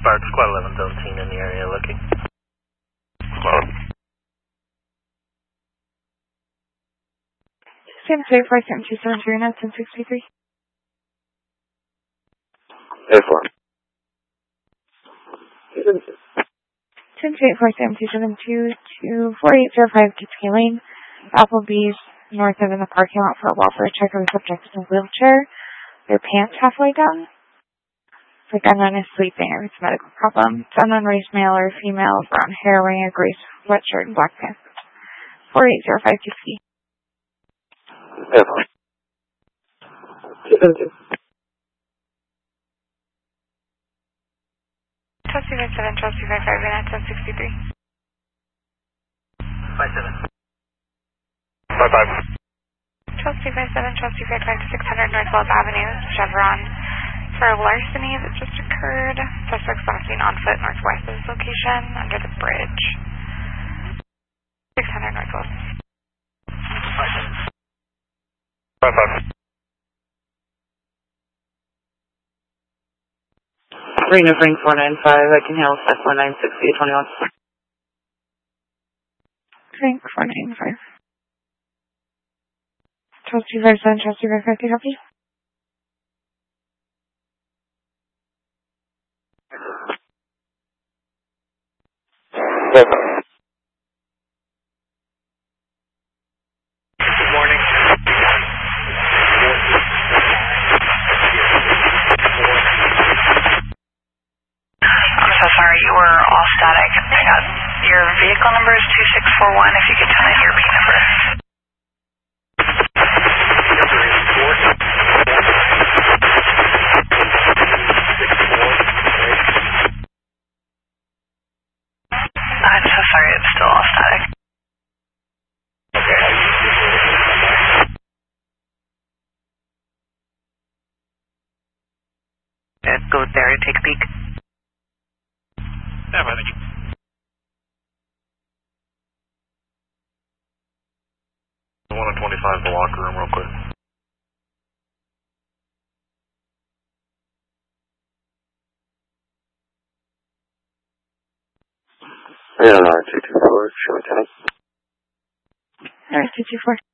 Spark Squad 1117 in the area looking. Same 34727 at 1063. A4. 104727 to 4805 Kitski Lane, Applebee's, north of in the parking lot for a welfare check of a subject in a wheelchair. Their pants halfway down. It's like unknown is sleeping or it's a medical problem. It's unknown race, male or female, brown hair, wearing a gray sweatshirt and black pants. 4805 Kitski. A4. 272. Chelsea 57, Chelsea 55, and at 1063. 57. 55. Chelsea 57, Chelsea 55 to 600 North Wells Avenue, Chevron, for a larceny that just occurred. Suspects on scene on foot northwest of this location, under the bridge. 600 North Wells. 55. Reno Frank 495, I can handle 5196021. Frank 495. Chelsea 57, Chelsea 55, can I help you? A4. Good morning. I'm so sorry, you were all static. I got your vehicle number is 2641, if you could tell me your P number. I'm so sorry, it's still all static. Go there and take a peek. Yeah, I think. I want to 25 the locker room real quick. Reno R224, show me 10. Alright, 224.